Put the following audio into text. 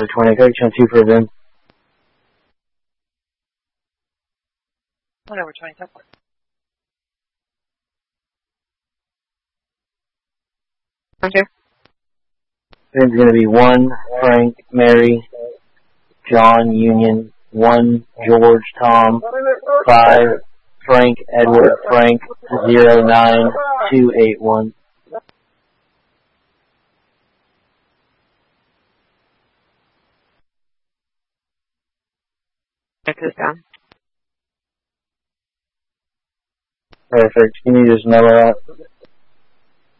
20, correction 2 for them. Whatever, 20, go for it. Okay. It's going to be 1, Frank, Mary, John, Union, 1, George, Tom, 5, Frank, Edward, Frank, 0, 9, 2, 8, 1. Check this down. Perfect. Can you just number that?